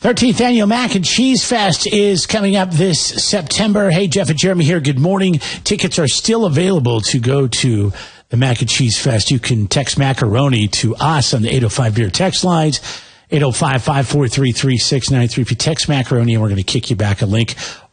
13th Annual Mac and Cheese Fest is coming up this September. Hey, Jeff and Jeremy here. Good morning. Tickets are still available to go to the Mac and Cheese Fest. You can text macaroni to us on the 805 Beer text lines, 805-543-3693. If you text macaroni, and we're going to kick you back a link.